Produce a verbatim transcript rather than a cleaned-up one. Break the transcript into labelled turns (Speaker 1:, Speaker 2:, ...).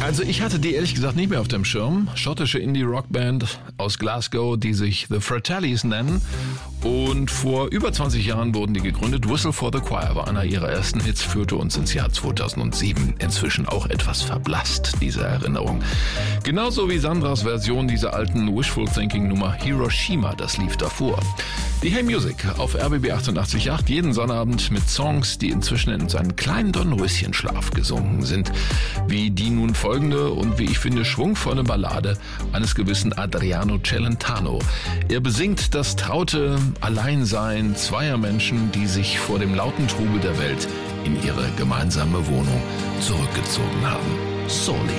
Speaker 1: Also ich hatte die ehrlich gesagt nicht mehr auf dem Schirm. Schottische Indie-Rockband aus Glasgow, die sich The Fratellis nennen. Und vor über zwanzig Jahren wurden die gegründet. Whistle for the Choir war einer ihrer ersten Hits, führte uns ins Jahr zweitausendsieben. Inzwischen auch etwas verblasst, diese Erinnerung. Genauso wie Sandras Version dieser alten Wishful-Thinking-Nummer Hiroshima, das lief davor. Die Hey Music auf R B B achtundachtzig Komma acht, jeden Sonnabend mit Songs, die inzwischen in seinen kleinen Dornröschenschlaf gesunken sind. Wie die nun folgende und wie ich finde schwungvolle Ballade eines gewissen Adriano Celentano. Er besingt das traute Alleinsein zweier Menschen, die sich vor dem lauten Trubel der Welt in ihre gemeinsame Wohnung zurückgezogen haben. Soli.